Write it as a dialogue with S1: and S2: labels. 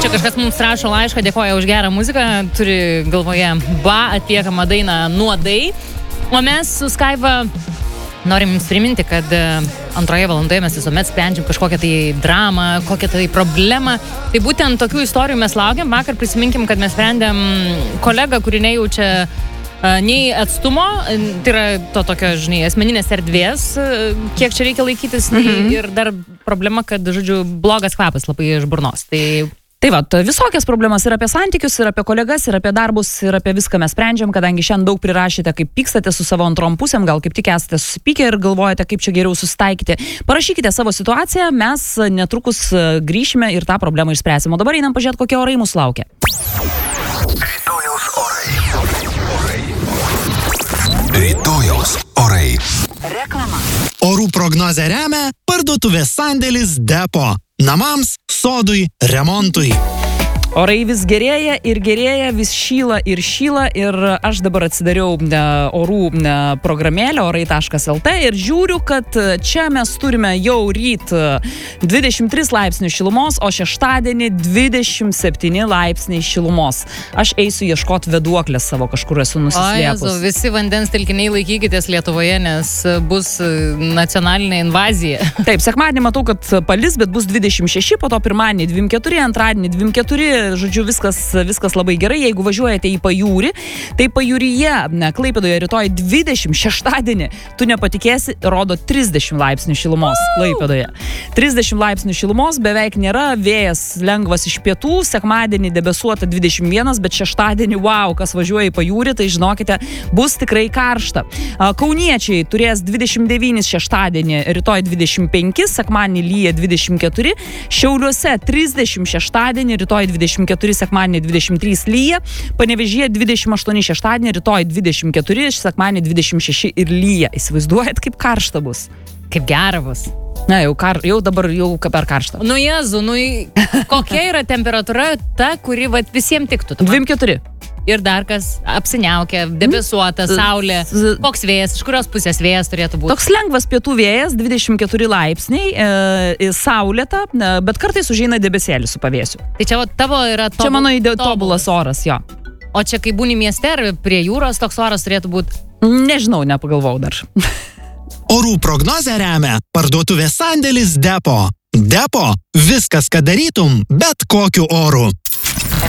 S1: Čia kažkas mums rašo laišką, dėkoja už gerą muziką, turi galvoje atliekamą dainą Nuodai. O mes su Skaiva norim jums priminti, kad antroje valandoje mes visuomet sprendžiam kažkokią tai dramą, kokią tai problemą. Tai būtent tokių istorijų mes laukiam. Vakar prisiminkim, kad mes sprendėm kolegą, kuri nejaučia nei atstumo, tai yra to tokio, žinai, asmeninės erdvės, kiek čia reikia laikytis, ir dar problema, kad, žodžiu, blogas kvapas labai iš burnos.
S2: Tai va, visokias problemas ir apie santykius, ir apie kolegas, ir apie darbus, ir apie viską mes sprendžiam, kadangi šiandien daug prirašėte, kaip pykstate su savo antrom pusėm, gal kaip tik esate susipykę ir galvojate, kaip čia geriau susitaikyti. Parašykite savo situaciją, mes netrukus grįšime ir tą problemą išspręsim. O dabar einam pažiūrėti, kokie orai mūsų laukia.
S3: Rytojaus orai.
S4: Reklama.
S5: Orų prognozę remia parduotuvės sandėlis Depo. Namams, sodui, remontui.
S2: Orai vis gerėja ir gerėja, vis šyla ir aš dabar atsidariau orų programėlę orai.lt ir žiūriu, kad čia mes turime jau ryt 23 laipsnių šilumos, o šeštadienį 27 laipsniai šilumos. Aš eisiu ieškoti veduoklės savo, kažkur esu nusislėpus.
S1: O Jezu, visi vandens telkiniai laikykitės Lietuvoje, nes bus nacionalinė invazija.
S2: Taip, sekmadienį matau, kad palis, bet bus 26, po to pirmadienį 24, antradienį 24, žodžiu, viskas labai gerai. Jeigu važiuojate į Pajūrį, tai Pajūryje, Klaipėdoje rytoj 20, šeštadienį, tu nepatikėsi, rodo 30 laipsnių šilumos Klaipėdoje. 30 laipsnių šilumos beveik nėra, vėjas lengvas iš pietų, sekmadienį debesuota 21, bet šeštadienį, wow, kas važiuoja į Pajūrį, tai žinokite, bus tikrai karšta. Kauniečiai turės 29 šeštadienį, rytoj 25, sekmadienį lyja 24, Šiauliuose 30 šeštadienį, rytoj 24, sekmadienį 23 lyja, Panevėžyje 28 šeštadienį, rytoj 24, sekmadienį 26 ir lyja. Įsivaizduojat, kaip karšta bus?
S1: Kaip gera bus.
S2: Na, jau dabar per karšta.
S1: Nu, Jezu, kokia yra temperatūra ta, kuri visiems tiktų?
S2: 24.
S1: Ir dar kas apsiniaukia, debesuota, saulė. Koks vėjas, iš kurios pusės vėjas turėtų būti?
S2: Toks lengvas pietų vėjas, 24 laipsniai, saulėta, bet kartais užeina debesėlis su pavėsiu.
S1: Tai čia tavo yra
S2: Čia mano tobulas oras, jo.
S1: O čia kai būni mieste ar prie jūros toks oras turėtų būti?
S2: Nežinau, nepagalvau dar.
S5: Orų prognozę remia parduotuvės sandėlis Depo. Depo – viskas, ką darytum, bet kokiu oru.